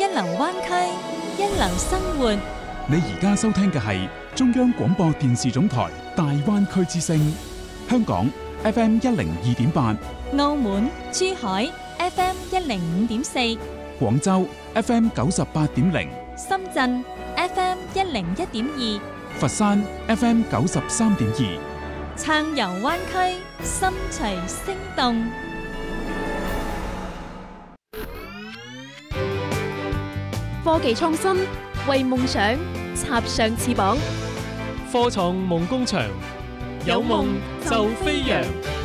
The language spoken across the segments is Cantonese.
流灣區，一流生活。 你而家收聽嘅係中央廣播電視總台大灣區之聲，香港 FM 102.8， 澳門、珠海 FM 105.4， 廣州 FM 98.0， 深圳 FM 101.2， 佛山 FM 93.2， 暢遊灣區，心隨聲動。 科技創新，為夢想插上翅膀。 科創夢工場，有夢就飛揚。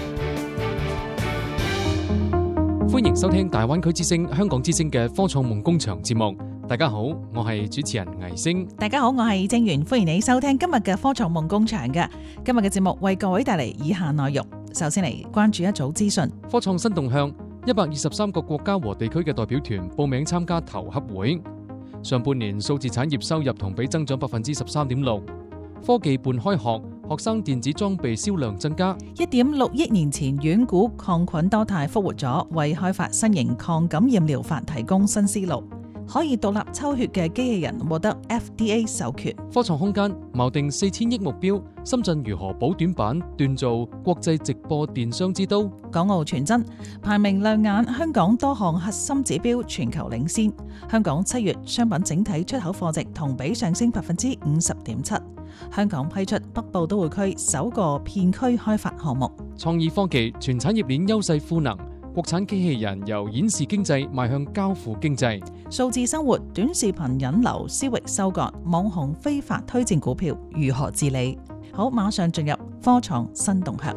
歡迎收聽大灣區之聲、香港之聲嘅科創夢工場節目。大家好，我係主持人倪星。 大家好，我係正源，歡迎你收聽今日嘅科創夢工場嘅。今日嘅節目為各位帶嚟以下內容。首先嚟關注一組資訊。 科創新動向，123個國家和地區嘅代表團報名參加投洽會。上半年數字產業收入同比增長13.6%，科技半開學，學生電子裝備銷量增加。 1.6億年前遠古抗菌多肽復活咗，為開發新型抗感染療法提供新思路。可以獨立抽血嘅機器人獲得 FDA 授權。 科創空間錨定4000億目標，深圳如何補短板，鍛造國際直播電商之都。 港澳傳真排名亮眼，香港多項核心指標全球領先。香港7月商品整體出口貨值同比上升50.7%。香港批出北部都會區首個片區開發項目。 創意科技全產業鏈優勢賦能，國產機器人由演示經濟邁向交付經濟。 數字生活短視頻引流私域收割，網紅非法推薦股票如何治理？好，馬上進入科創新動向。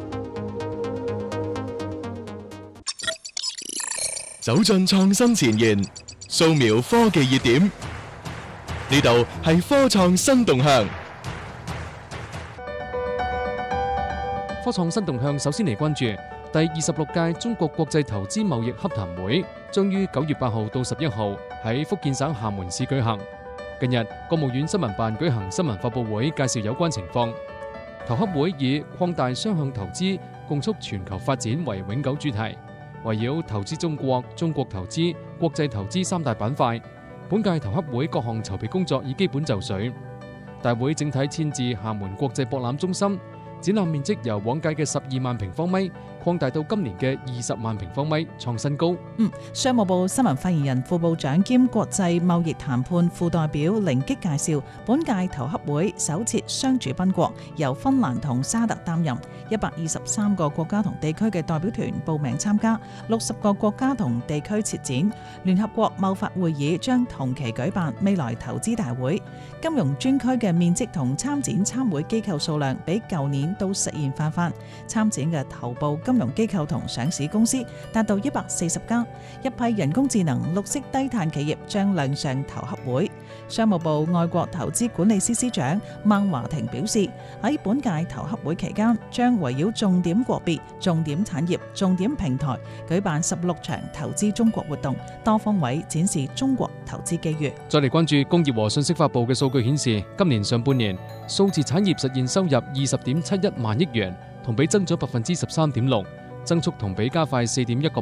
走進創新前沿，掃描科技熱點，呢度係科創新動向。 科創新動向首先嚟關注第26屆中國國際投資貿易洽談會將於9月8號到11號喺福建省廈門市舉行。近日，國務院新聞辦舉行新聞發佈會，介紹有關情況。投洽會以擴大雙向投資，共促全球發展為永久主題，圍繞投資中國、中國投資、國際投資3大板塊。本屆投洽會各項籌備工作已基本就緒。大會整體遷至廈門國際博覽中心。展覽面積由往屆嘅12萬平方米擴大到今年嘅20萬平方米，創新高。 商務部新聞發言人、副部長兼國際貿易談判副代表凌吉介紹，本屆投洽會首設雙主賓國，由芬蘭同沙特擔任，123個國家同地區嘅代表團報名參加，60個國家同地區設展。聯合國貿發會議將同期舉辦未來投資大會。金融專區嘅面積同參展參會機構數量比舊年都實現翻番，參展嘅頭部金融機構同上市公司達到140家，一批人工智能、綠色低碳企業將亮相投洽會。商務部外國投資管理司司長孟華庭表示，喺本屆投洽會期間，將圍繞重點國別、重點產業、重點平台舉辦16場投資中國活動，多方位展示中國投資機遇。 再嚟關注工業和信息發布嘅數據顯示，今年上半年數字產業實現收入20.71萬億元，同比增長13.6%，增速同比加快4.1個